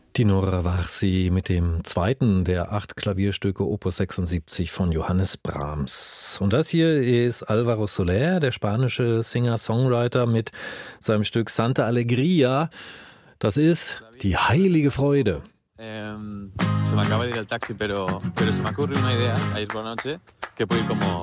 Die Nora Varsi mit dem zweiten der 8 Klavierstücke Opus 76 von Johannes Brahms. Und das hier ist Álvaro Soler, der spanische Singer-Songwriter mit seinem Stück Santa Alegría. Das ist die heilige Freude. Se me acaba de ir el taxi, pero se me ocurre una idea ayer por la noche que puede ir como